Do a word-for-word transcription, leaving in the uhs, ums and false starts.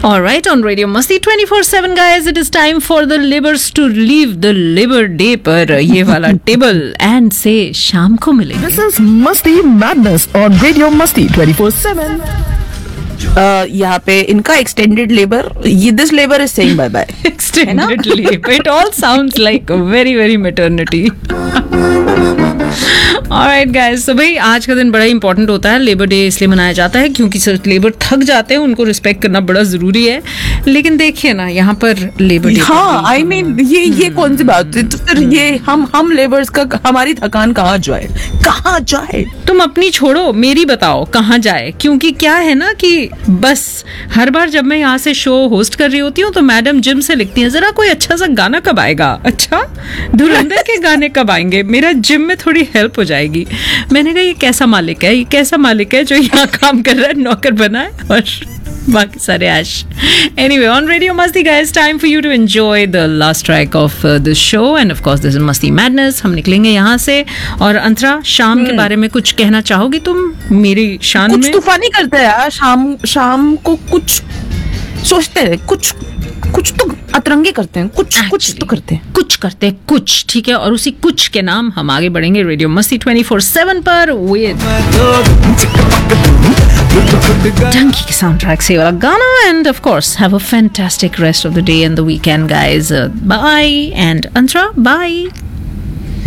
All right, on Radio Masti twenty-four seven guys, it is time for the laborers to leave the Labor Day पर ये वाला table and से शाम को मिलेंगे. This is Masti Madness on Radio Masti twenty-four seven. Uh, यहाँ पे इनका एक्सटेंडेड लेबर, ये this labour is saying bye bye. Extended leave. It all sounds like very very maternity. Alright guys, so भाई आज का दिन बड़ा इंपॉर्टेंट होता है. लेबर डे इसलिए मनाया जाता है क्योंकि सिर्फ लेबर थक जाते हैं, उनको रिस्पेक्ट करना बड़ा जरूरी है. लेकिन देखिए ना यहाँ पर लेबर डे. हाँ, आई मीन ये ये कौन सी बात है? तो फिर ये हम हम लेबर्स का हमारी थकान कहाँ जाए, कहाँ जाए? तुम अपनी छोड़ो, मेरी बताओ कहाँ जाए. क्योंकि क्या है ना कि बस हर बार जब मैं यहाँ से शो होस्ट कर रही होती हूँ तो मैडम जिम से लिखती है जरा कोई अच्छा सा गाना कब आएगा. अच्छा, धुरंधर के गाने कब आएंगे, मेरा जिम में थोड़ी हेल्प हो जाएगी. मैंने कहा ये कैसा मालिक है, ये कैसा मालिक है जो यहाँ काम कर रहा है, नौकर बना है और बाकी सारे ऐश. Anyway, on Radio Masti guys, time for you to enjoy the last track of uh, the show and of course this is Masti Madness. हम निकलेंगे यहाँ से. और अंतरा, शाम के बारे में कुछ कहना चाहोगी तुम मेरी शान में? कुछ तूफानी करते हैं यार. शाम शाम को कुछ सोचते हैं, कुछ कुछ तो अतरंगे करते हैं, कुछ Actually, कुछ तो करते हैं, कुछ करते हैं कुछ. ठीक है, और उसी कुछ के नाम हम आगे बढ़ेंगे रेडियो मस्ती twenty-four seven पर विद डंकी के साउंड ट्रैक से वाला गाना. End of course have a fantastic rest of the day and the weekend guys. Bye and Antara bye.